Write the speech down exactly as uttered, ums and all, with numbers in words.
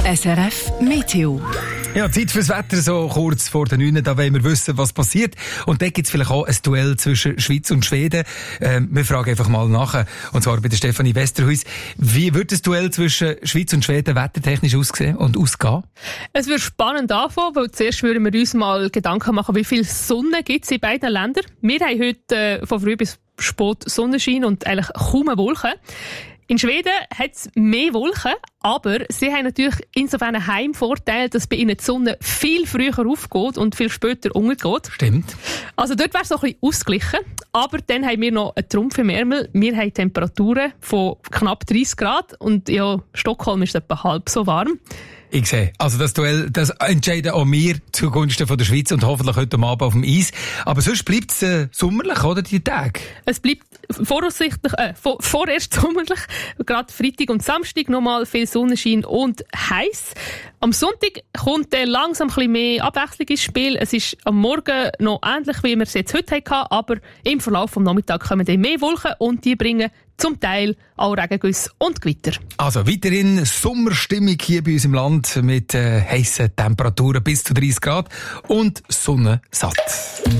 S R F Meteo. Ja, Zeit fürs Wetter, so kurz vor der neun. Da wollen wir wissen, was passiert. Und da gibt es vielleicht auch ein Duell zwischen Schweiz und Schweden. Ähm, wir fragen einfach mal nach. Und zwar bei der Stefanie Westerhuis. Wie wird das Duell zwischen Schweiz und Schweden wettertechnisch aussehen und ausgehen? Es wird spannend anfangen, weil zuerst würden wir uns mal Gedanken machen, wie viel Sonne gibt es in beiden Ländern. Wir haben heute äh, von früh bis spät Sonnenschein und eigentlich kaum eine Wolke. In Schweden hat es mehr Wolken, aber sie haben natürlich insofern einen Heimvorteil, dass bei ihnen die Sonne viel früher aufgeht und viel später untergeht. Stimmt. Also dort wäre es noch ein bisschen ausgeglichen. Aber dann haben wir noch einen Trumpf im Ärmel. Wir haben Temperaturen von knapp dreißig Grad und ja, Stockholm ist etwa halb so warm. Ich sehe. Also das Duell, das entscheiden auch wir zugunsten von der Schweiz und hoffentlich heute Abend auf dem Eis. Aber sonst bleibt es äh, sommerlich, oder, die Tage? Es bleibt voraussichtlich, äh, vor, vorerst sommerlich. Gerade Freitag und Samstag nochmal viel Sonnenschein und heiß. Am Sonntag kommt äh, langsam ein bisschen mehr Abwechslung ins Spiel. Es ist am Morgen noch ähnlich, wie wir es jetzt heute hatten, aber im Verlauf des Nachmittags kommen dann mehr Wolken und die bringen zum Teil auch Regengüsse und Gewitter. Also weiterhin Sommerstimmung hier bei uns im Land mit äh, heissen Temperaturen bis zu dreißig Grad und Sonne satt.